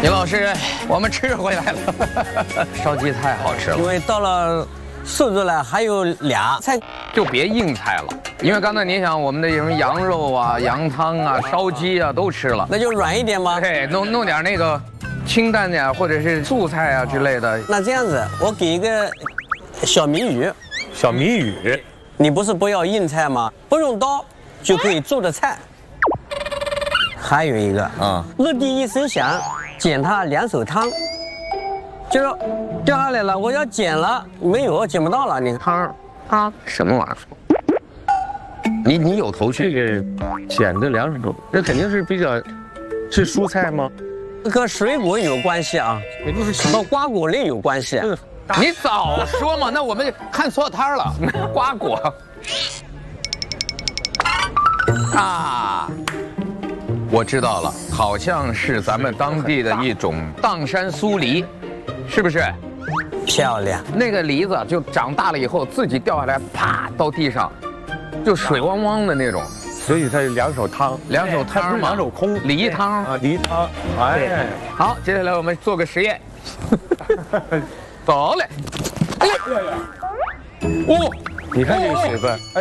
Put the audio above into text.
李老师，我们吃回来了，烧鸡太好吃了。 因为到了素质了，还有俩菜， 就别硬菜了，因为刚才你想我们的什么羊肉啊、羊汤啊、烧鸡啊都吃了， 那就软一点吗？ 对，弄点那个清淡点或者是素菜啊之类的。 那这样子，我给一个小谜语。 小谜语， 你不是不要硬菜吗？不用刀就可以做的菜。还有一个落地一声响，捡它两手汤。就是掉下来了，我要捡了，没有，捡不到了。你汤什么玩意儿？你有头绪？ 这个捡的两手，这肯定是比较，是蔬菜吗？ 和水果有关系啊， 也就是和瓜果类有关系。 你早说嘛，那我们看错摊了。瓜果啊，我知道了，好像是咱们当地的一种砀山酥梨，是不是？ 漂亮。 那个梨子就长大了以后自己掉下来，啪到地上，就水汪汪的那种。 所以它是两手汤， 两手汤嘛， 两手空， 梨汤啊，梨汤。哎， 好，接下来我们做个实验。走嘞！哎呀， 你看这个水分。